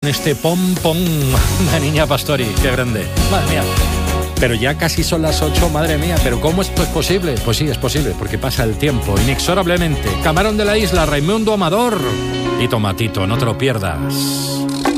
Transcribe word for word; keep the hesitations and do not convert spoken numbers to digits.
este pom pom. La niña Pastori, qué grande. Madre mía. Pero ya casi son las ocho, madre mía. ¿Pero cómo esto es posible? Pues sí, es posible, porque pasa el tiempo inexorablemente. Camarón de la Isla, Raimundo Amador y Tomatito, no te lo pierdas.